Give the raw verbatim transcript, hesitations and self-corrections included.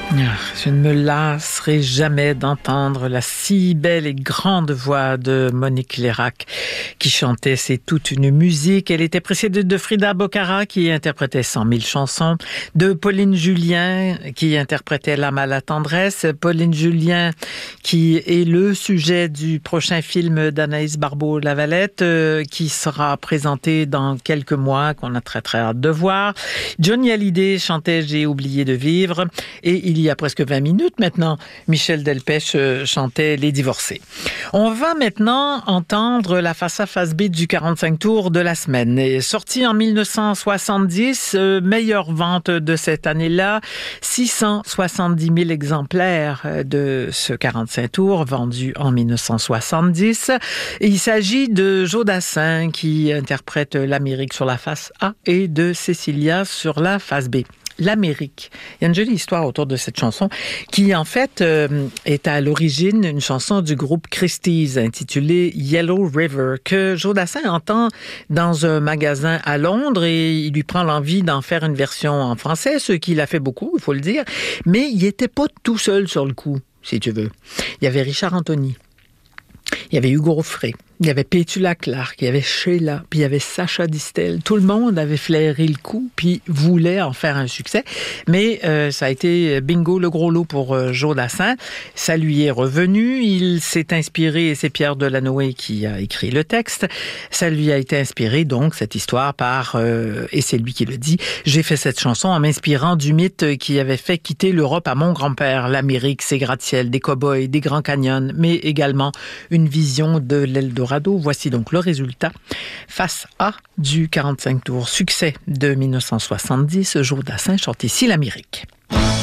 Je ne me lasserai jamais d'entendre la si belle et grande voix de Monique Lérac qui chantait C'est toute une musique. Elle était précédée de Frida Bocara qui interprétait cent mille chansons, de Pauline Julien qui interprétait L'âme à la tendresse. Pauline Julien qui est le sujet du prochain film d'Anaïs Barbeau-Lavalette euh, qui sera présenté dans quelques mois, qu'on a très très hâte de voir. Johnny Hallyday chantait J'ai oublié de vivre et il y a presque vingt minutes maintenant, Michel Delpech chantait Les divorcés. On va maintenant entendre la face A face B du quarante-cinq tours de la semaine. Et sorti en mille neuf cent soixante-dix, euh, meilleure vente de cette année-là, six cent soixante-dix mille exemplaires de ce quarante-cinq tours vendus en mille neuf cent soixante-dix. Et il s'agit de Joe Dassin qui interprète l'Amérique sur la face A et de Cécilia sur la face B. L'Amérique. Il y a une jolie histoire autour de cette chanson qui, en fait, euh, est à l'origine une chanson du groupe Christie's intitulée Yellow River que Joe Dassin entend dans un magasin à Londres et il lui prend l'envie d'en faire une version en français, ce qu'il a fait beaucoup, il faut le dire, mais il n'était pas tout seul sur le coup, si tu veux. Il y avait Richard Anthony, il y avait Hugo Offray, il y avait Pétula Clark, il y avait Sheila, puis il y avait Sacha Distel. Tout le monde avait flairé le coup, puis voulait en faire un succès. Mais euh, ça a été bingo, le gros lot pour euh, Joe Dassin. Ça lui est revenu. Il s'est inspiré, et c'est Pierre Delanoë qui a écrit le texte. Ça lui a été inspiré, donc, cette histoire par, euh, et c'est lui qui le dit, j'ai fait cette chanson en m'inspirant du mythe qui avait fait quitter l'Europe à mon grand-père. L'Amérique, ses gratte-ciels, des cow-boys, des grands canyons, mais également une vision de l'Eldorado. Voici donc le résultat. Face A du quarante-cinq tours. Succès de mille neuf cent soixante-dix, Joe Dassin chante ici l'Amérique.